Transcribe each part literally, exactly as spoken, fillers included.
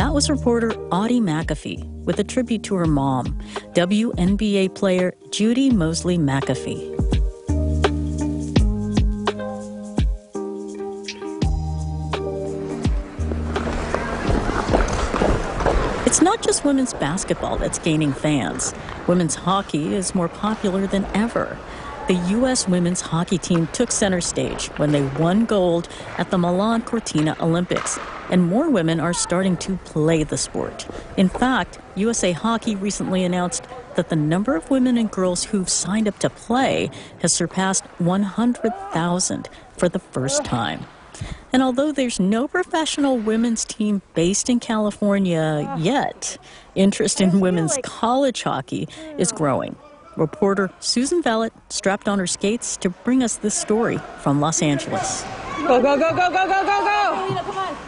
That was reporter Audie McAfee with a tribute to her mom, W N B A player Judy Mosley McAfee. It's not just women's basketball that's gaining fans. Women's hockey is more popular than ever. The U S women's hockey team took center stage when they won gold at the Milan Cortina Olympics, and more women are starting to play the sport. In fact, U S A Hockey recently announced that the number of women and girls who've signed up to play has surpassed one hundred thousand for the first time. And although there's no professional women's team based in California yet, interest in women's college hockey is growing. Reporter Susan Vellet strapped on her skates to bring us this story from Los Angeles. Go, go, go, go, go, go, go, go! Come on.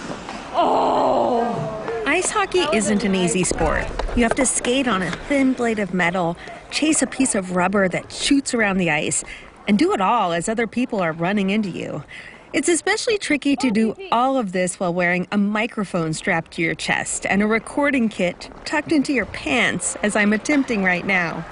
Oh! Ice hockey isn't an easy sport. You have to skate on a thin blade of metal, chase a piece of rubber that shoots around the ice, and do it all as other people are running into you. It's especially tricky to do all of this while wearing a microphone strapped to your chest and a recording kit tucked into your pants, as I'm attempting right now.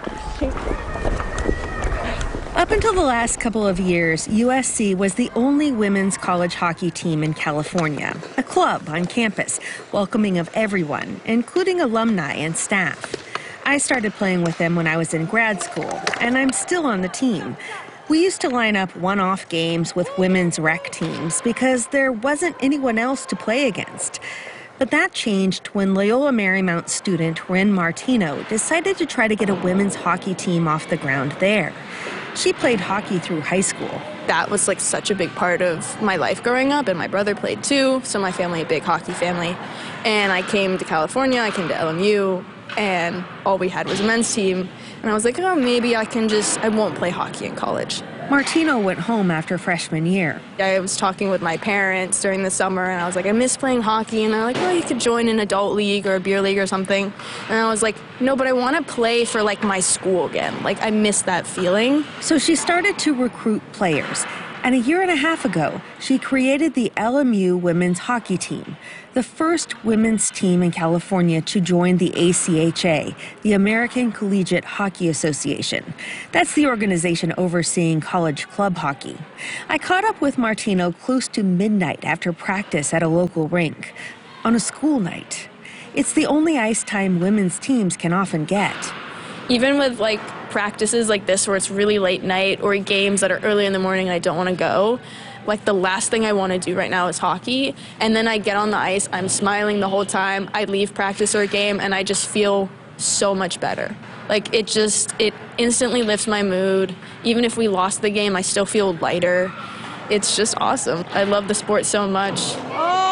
Up until the last couple of years, U S C was the only women's college hockey team in California, a club on campus, welcoming of everyone, including alumni and staff. I started playing with them when I was in grad school, and I'm still on the team. We used to line up one-off games with women's rec teams because there wasn't anyone else to play against. But that changed when Loyola Marymount student Ren Martino decided to try to get a women's hockey team off the ground there. She played hockey through high school. That was like such a big part of my life growing up, and my brother played too, so my family, a big hockey family. And I came to California, I came to L M U, and all we had was a men's team. And I was like, oh, maybe I can just, I won't play hockey in college. Martino went home after freshman year. I was talking with my parents during the summer, and I was like, I miss playing hockey. And they're like, well, you could join an adult league or a beer league or something. And I was like, no, but I want to play for, like, my school again. Like, I miss that feeling. So she started to recruit players. And a year and a half ago, she created the L M U women's hockey team, the first women's team in California to join the A C H A, the American Collegiate Hockey Association. That's the organization overseeing college club hockey. I caught up with Martino close to midnight after practice at a local rink on a school night. It's the only ice time women's teams can often get. Even with, like, practices like this where it's really late night, or games that are early in the morning and I don't want to go, like, the last thing I want to do right now is hockey. And then I get on the ice, I'm smiling the whole time. I leave practice or a game and I just feel so much better. Like, it just, it instantly lifts my mood. Even if we lost the game, I still feel lighter. It's just awesome. I love the sport so much. Oh!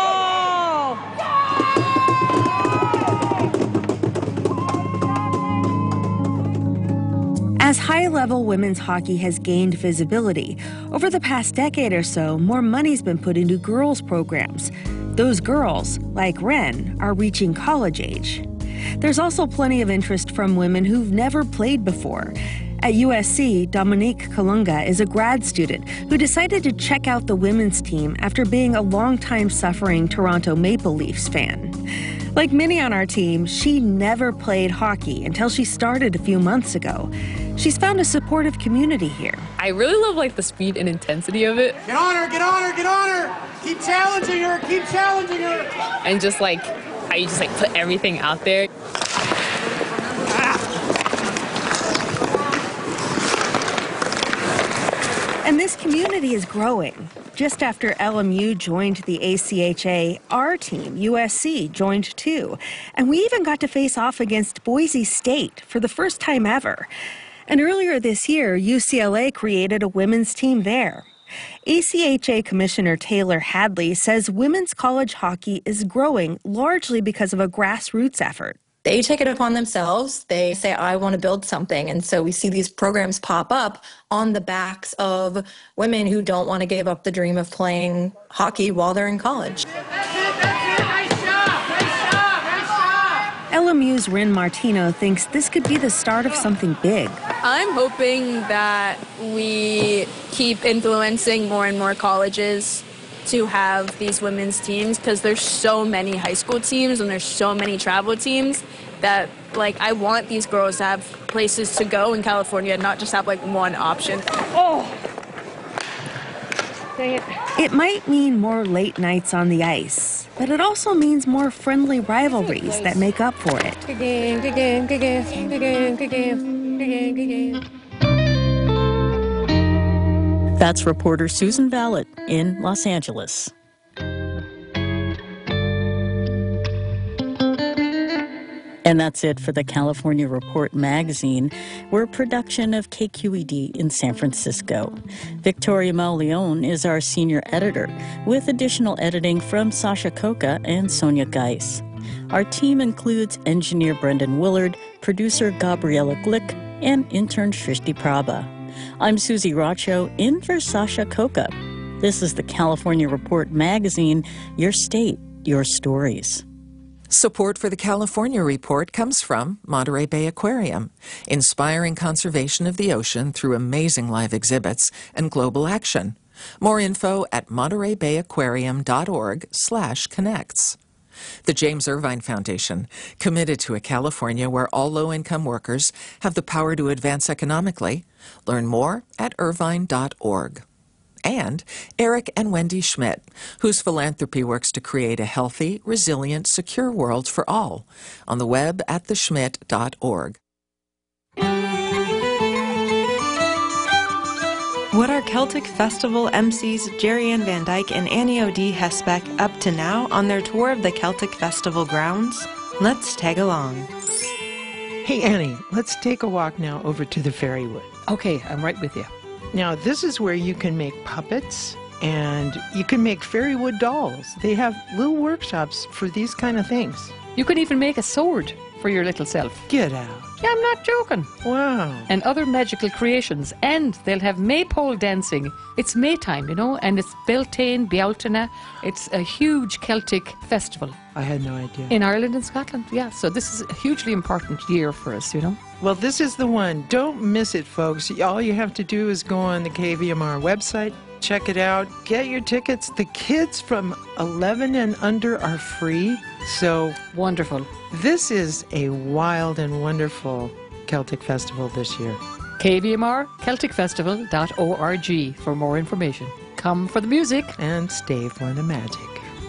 As high-level women's hockey has gained visibility, over the past decade or so, more money's been put into girls' programs. Those girls, like Ren, are reaching college age. There's also plenty of interest from women who've never played before. At U S C, Dominique Kalunga is a grad student who decided to check out the women's team after being a longtime suffering Toronto Maple Leafs fan. Like many on our team, she never played hockey until she started a few months ago. She's found a supportive community here. I really love, like, the speed and intensity of it. Get on her, get on her, get on her! Keep challenging her, keep challenging her! And just, like, how you just, like, put everything out there. And this community is growing. Just after L M U joined the A C H A, our team, U S C, joined too. And we even got to face off against Boise State for the first time ever. And earlier this year, U C L A created a women's team there. A C H A Commissioner Taylor Hadley says women's college hockey is growing largely because of a grassroots effort. They take it upon themselves. They say, I want to build something. And so we see these programs pop up on the backs of women who don't want to give up the dream of playing hockey while they're in college. L M U's Ren Martino thinks this could be the start of something big. I'm hoping that we keep influencing more and more colleges to have these women's teams because there's so many high school teams and there's so many travel teams that, like, I want these girls to have places to go in California, not just have, like, one option. Oh! Dang it. It might mean more late nights on the ice, but it also means more friendly rivalries that make up for it. Good game, good game, good game, good game, good game, good game, good game. That's reporter Susan Vallet in Los Angeles. And that's it for the California Report magazine. We're a production of K Q E D in San Francisco. Victoria Mauleon is our senior editor, with additional editing from Sasha Coca and Sonia Geis. Our team includes engineer Brendan Willard, producer Gabriella Glick, and intern Shrishti Prabha. I'm Susie Rocho, in for Sasha Coca. This is the California Report magazine, your state, your stories. Support for the California Report comes from Monterey Bay Aquarium, inspiring conservation of the ocean through amazing live exhibits and global action. More info at monterey bay aquarium dot org slash connects. The James Irvine Foundation, committed to a California where all low-income workers have the power to advance economically. Learn more at irvine dot org. And Eric and Wendy Schmidt, whose philanthropy works to create a healthy, resilient, secure world for all, on the web at the schmidt dot org. What are Celtic Festival M Cs Jerry Ann Van Dyke and Annie O'D Hespeck up to now on their tour of the Celtic Festival grounds? Let's tag along. Hey, Annie, let's take a walk now over to the Fairywood. Okay, I'm right with you. Now, this is where you can make puppets and you can make Fairywood dolls. They have little workshops for these kind of things. You can even make a sword for your little self. Get out. Yeah, I'm not joking. Wow. And other magical creations. And they'll have maypole dancing. It's Maytime, you know, and it's Beltane, Bealtaine. It's a huge Celtic festival. I had no idea. In Ireland and Scotland, yeah. So this is a hugely important year for us, you know. Well, this is the one. Don't miss it, folks. All you have to do is go on the K V M R website, check it out, get your tickets. The kids from eleven and under are free. So wonderful. This is a wild and wonderful Celtic festival this year. K V M R Celtic Festival dot org for more information. Come for the music and stay for the magic.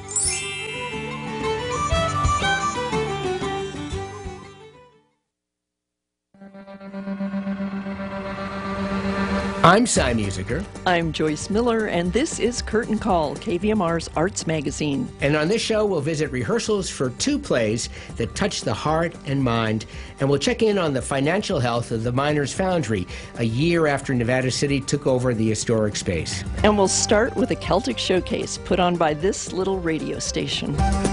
I'm Cy Musiker. I'm Joyce Miller, and this is Curtain Call, K V M R's arts magazine. And on this show, we'll visit rehearsals for two plays that touch the heart and mind, and we'll check in on the financial health of the Miners Foundry a year after Nevada City took over the historic space. And we'll start with a Celtic showcase put on by this little radio station.